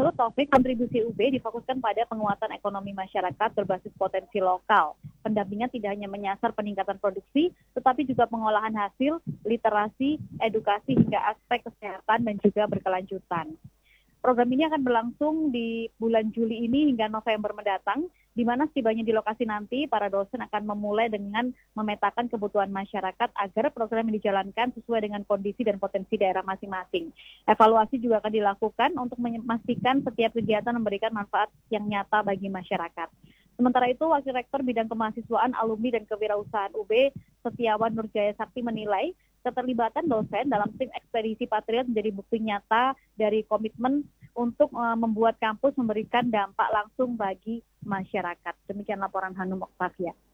Menurut Taufik, kontribusi UB difokuskan pada penguatan ekonomi masyarakat berbasis potensi lokal. Pendampingan tidak hanya menyasar peningkatan produksi, tetapi juga pengolahan hasil, literasi, edukasi, hingga aspek kesehatan dan juga berkelanjutan. Program ini akan berlangsung di bulan Juli ini hingga November mendatang, di mana setibanya di lokasi nanti, para dosen akan memulai dengan memetakan kebutuhan masyarakat agar program yang dijalankan sesuai dengan kondisi dan potensi daerah masing-masing. Evaluasi juga akan dilakukan untuk memastikan setiap kegiatan memberikan manfaat yang nyata bagi masyarakat. Sementara itu, Wakil Rektor Bidang Kemahasiswaan, Alumni dan Kewirausahaan UB, Setiawan Nurjaya Sakti menilai keterlibatan dosen dalam tim ekspedisi Patriot menjadi bukti nyata dari komitmen untuk membuat kampus memberikan dampak langsung bagi masyarakat. Demikian laporan Hanum Oktavia.